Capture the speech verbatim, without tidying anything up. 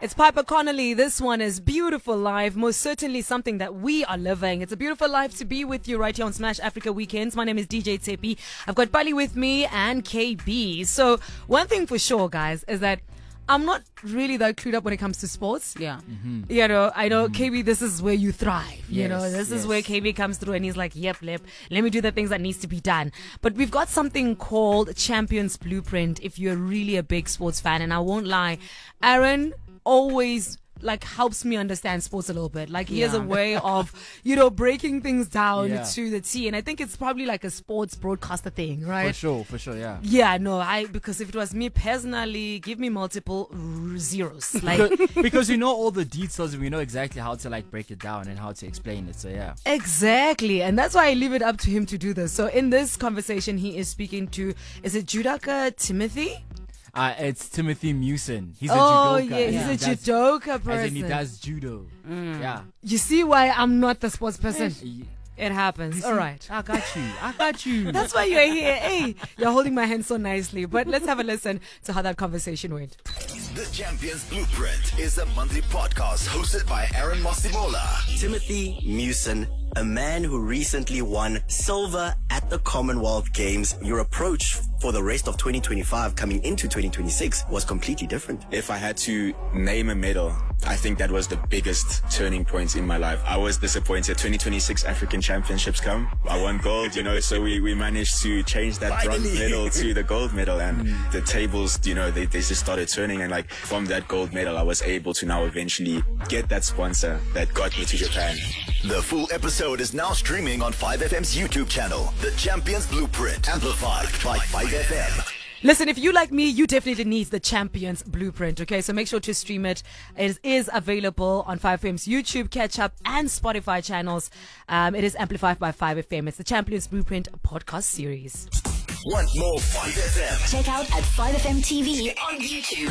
It's Piper Connolly. This one is Beautiful Life. Most certainly something that we are living. It's a beautiful life to be with you right here on Smash Africa Weekends. My name is D J Tsepi. I've got Bali with me and K B. So one thing for sure, guys, is that I'm not really that clued up when it comes to sports. Yeah. Mm-hmm. You know, I know, mm-hmm. K B, this is where you thrive. You yes, know, this yes. is where K B comes through and he's like, yep, yep, let me do the things that needs to be done. But we've got something called Champions Blueprint if you're really a big sports fan. And I won't lie, Aaron always like helps me understand sports a little bit. Like he yeah. has a way of, you know, breaking things down yeah. to the T. And I think it's probably like a sports broadcaster thing, right? For sure, for sure, yeah. Yeah, no, I because if it was me personally, give me multiple r- zeros. Like because, because we know all the details and we know exactly how to like break it down and how to explain it. So yeah. Exactly. And that's why I leave it up to him to do this. So in this conversation, he is speaking to, is it Judoka Timothy? Uh, it's Timothy Mewson. He's a oh, judoka. yeah, he's yeah. a Does, judoka person. As in he does judo. Mm. Yeah. You see why I'm not the sports person? It happens. All right. I got you. I got you. That's why you're here. Hey, you're holding my hand so nicely. But let's have a listen to how that conversation went. The Champions Blueprint is a monthly podcast hosted by Aaron Mosimola. Timothy Mewson, a man who recently won silver at the Commonwealth Games. Your approach for the rest of twenty twenty-five coming into twenty twenty-six was completely different. If I had to name a medal, I think that was the biggest turning point in my life. I was disappointed. twenty twenty-six African Championships come. I won gold, you know, so we, we managed to change that Finally. bronze medal to the gold medal, and mm. the tables, you know, they, they just started turning, and like from that gold medal, I was able to now eventually get that sponsor that got me to Japan. The full episode is now streaming on five F M's YouTube channel, The Champions Blueprint, amplified by five F M. Listen, if you like me, you definitely need the Champions Blueprint, okay? So make sure to stream it. It is available on five F M's YouTube, Catch Up, and Spotify channels. Um, it is amplified by five F M. It's the Champions Blueprint podcast series. Want more five F M? Check out at five F M T V on YouTube.